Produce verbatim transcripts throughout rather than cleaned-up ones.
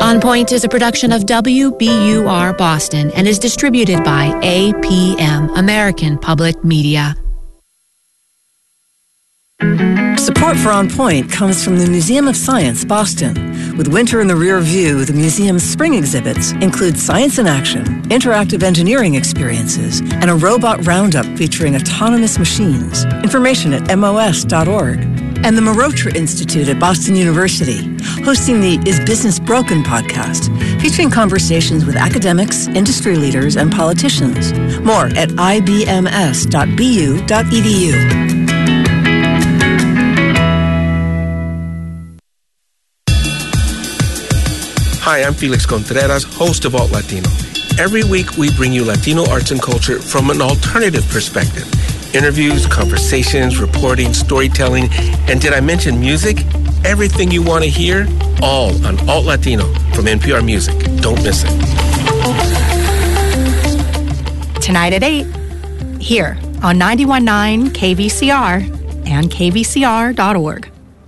On Point is a production of W B U R Boston and is distributed by A P M, American Public Media. Support for On Point comes from the Museum of Science, Boston. With winter in the rear view, the museum's spring exhibits include science in action, interactive engineering experiences, and a robot roundup featuring autonomous machines. Information at M O S dot org. And the Marotra Institute at Boston University, hosting the Is Business Broken podcast, featuring conversations with academics, industry leaders, and politicians. More at I B M S dot B U dot E D U. Hi, I'm Felix Contreras, host of Alt Latino. Every week, we bring you Latino arts and culture from an alternative perspective. Interviews, conversations, reporting, storytelling, and did I mention music? Everything you want to hear, all on Alt Latino from N P R Music. Don't miss it. Tonight at eight, here on ninety-one point nine K V C R and K V C R dot org.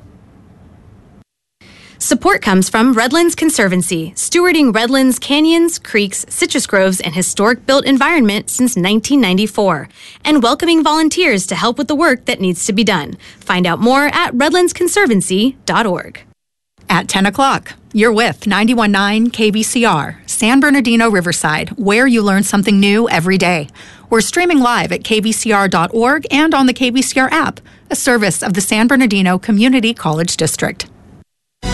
Support comes from Redlands Conservancy, stewarding Redlands canyons, creeks, citrus groves, and historic built environment since nineteen ninety-four, and welcoming volunteers to help with the work that needs to be done. Find out more at redlands conservancy dot org. At ten o'clock, you're with ninety-one point nine K V C R, San Bernardino Riverside, where you learn something new every day. We're streaming live at K V C R dot org and on the K V C R app, a service of the San Bernardino Community College District.